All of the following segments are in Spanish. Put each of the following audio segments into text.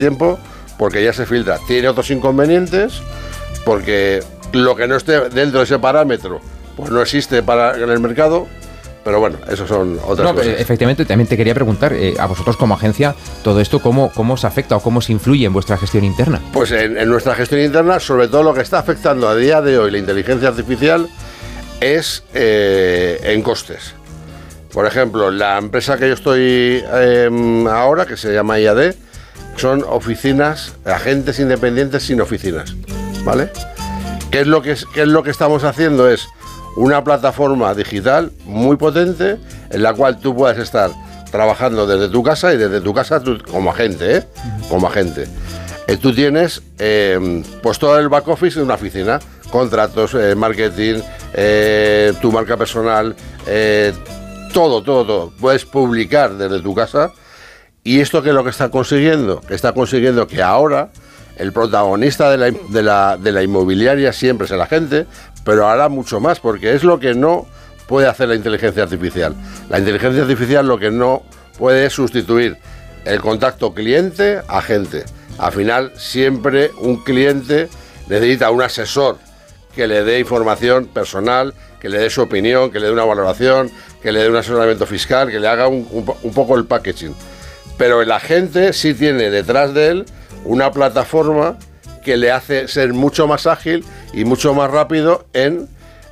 tiempo porque ya se filtra. Tiene otros inconvenientes porque lo que no esté dentro de ese parámetro pues no existe en el mercado. Pero bueno, eso son otras cosas. Efectivamente, también te quería preguntar, a vosotros como agencia, todo esto, ¿cómo os afecta o cómo se influye en vuestra gestión interna? Pues en nuestra gestión interna, sobre todo lo que está afectando a día de hoy la inteligencia artificial es en costes. Por ejemplo, la empresa que yo estoy ahora, que se llama IAD, son oficinas, agentes independientes sin oficinas, ¿vale? ¿Qué es lo que estamos haciendo? Es una plataforma digital muy potente en la cual tú puedes estar trabajando desde tu casa y desde tu casa tú, como agente, como agente. Tú tienes pues todo el back office de una oficina, contratos, marketing, tu marca personal, todo. Puedes publicar desde tu casa. ¿Y esto qué es lo que está consiguiendo? Está consiguiendo que ahora el protagonista de la inmobiliaria siempre es el agente, pero hará mucho más, porque es lo que no puede hacer la inteligencia artificial. La inteligencia artificial lo que no puede es sustituir el contacto cliente-agente. Al final, siempre un cliente necesita un asesor que le dé información personal, que le dé su opinión, que le dé una valoración, que le dé un asesoramiento fiscal, que le haga un poco el packaging. Pero el agente sí tiene detrás de él una plataforma que le hace ser mucho más ágil y mucho más rápido en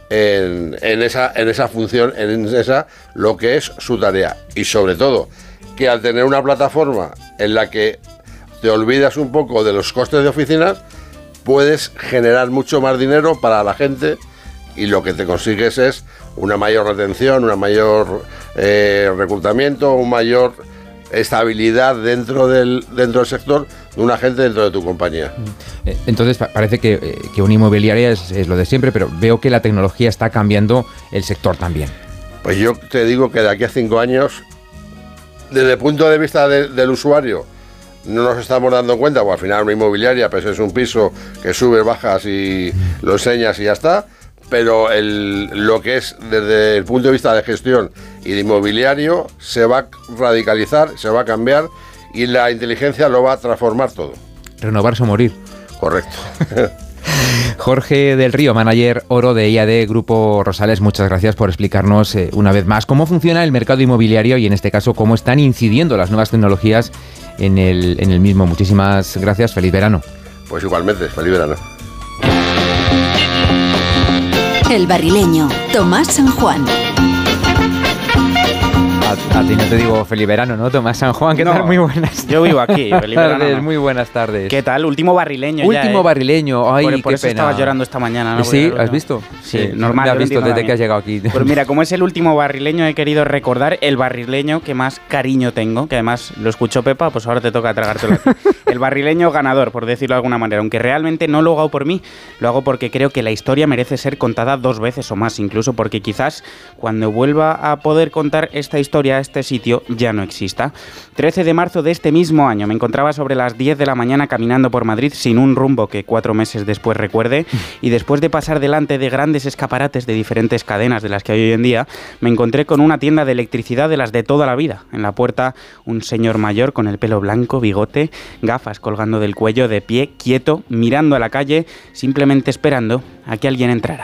esa función, lo que es su tarea. Y sobre todo, que al tener una plataforma en la que te olvidas un poco de los costes de oficinas, puedes generar mucho más dinero para la gente y lo que te consigues es una mayor retención, una mayor reclutamiento, una mayor estabilidad dentro del sector de un agente dentro de tu compañía. Entonces parece que una inmobiliaria es lo de siempre, pero veo que la tecnología está cambiando el sector también. Pues yo te digo que de aquí a 5 años, desde el punto de vista del usuario, no nos estamos dando cuenta, porque al final una inmobiliaria pues es un piso que subes, bajas y lo enseñas y ya está. Pero lo que es desde el punto de vista de gestión y de inmobiliario se va a radicalizar, se va a cambiar y la inteligencia lo va a transformar todo. Renovarse o morir. Correcto. Jorge del Río, manager oro de IAD Grupo Rosales, muchas gracias por explicarnos una vez más cómo funciona el mercado inmobiliario y en este caso cómo están incidiendo las nuevas tecnologías en el mismo. Muchísimas gracias, feliz verano. Pues igualmente, feliz verano. El Barrileño, Tomás San Juan. A ti no te digo feliz verano, ¿no, Tomás San Juan? ¿Qué tal? Muy buenas. Yo vivo aquí, feliz verano. No. Muy buenas tardes. ¿Qué tal? Último barrileño Último barrileño. Ay, por eso qué pena. estabas llorando esta mañana, ¿no? Sí, ¿has visto? Sí, normal. ¿Lo has visto desde que has llegado aquí? Pues mira, como es el último barrileño, he querido recordar el barrileño que más cariño tengo, que además lo escuchó Pepa, pues ahora te toca tragártelo a ti. El barrileño ganador, por decirlo de alguna manera. Aunque realmente no lo hago por mí, lo hago porque creo que la historia merece ser contada 2 veces o más, incluso porque quizás cuando vuelva a poder contar esta historia a este sitio ya no exista. 13 de marzo de este mismo año me encontraba sobre las 10 de la mañana caminando por Madrid sin un rumbo que 4 meses después recuerde, y después de pasar delante de grandes escaparates de diferentes cadenas de las que hay hoy en día, me encontré con una tienda de electricidad de las de toda la vida. En la puerta un señor mayor con el pelo blanco, bigote, gafas colgando del cuello, de pie, quieto, mirando a la calle, simplemente esperando a que alguien entrara.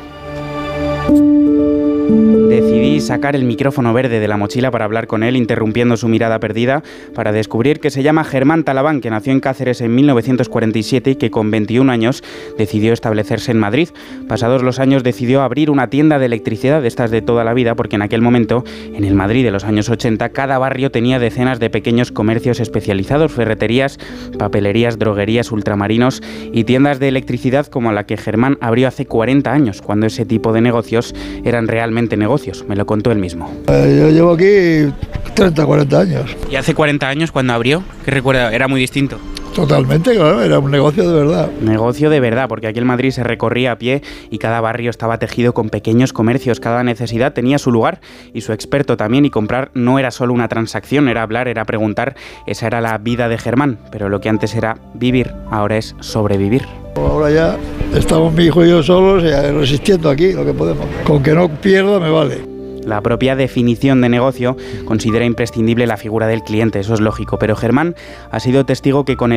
Decidí sacar el micrófono verde de la mochila para hablar con él, interrumpiendo su mirada perdida, para descubrir que se llama Germán Talabán, que nació en Cáceres en 1947 y que con 21 años decidió establecerse en Madrid. Pasados los años decidió abrir una tienda de electricidad de estas de toda la vida, porque en aquel momento, en el Madrid de los años 80, cada barrio tenía decenas de pequeños comercios especializados, ferreterías, papelerías, droguerías, ultramarinos y tiendas de electricidad como la que Germán abrió hace 40 años, cuando ese tipo de negocios eran realmente negocios. Me lo contó él mismo. Yo llevo aquí 30, 40 años. ¿Y hace 40 años cuando abrió? ¿Qué recuerda? Era muy distinto. Totalmente, claro, era un negocio de verdad. Negocio de verdad, porque aquí en Madrid se recorría a pie y cada barrio estaba tejido con pequeños comercios, cada necesidad tenía su lugar y su experto también, y comprar no era solo una transacción, era hablar, era preguntar. Esa era la vida de Germán, pero lo que antes era vivir, ahora es sobrevivir. Ahora ya estamos mi hijo y yo solos resistiendo aquí lo que podemos. Con que no pierda me vale. La propia definición de negocio considera imprescindible la figura del cliente, eso es lógico, pero Germán ha sido testigo que con el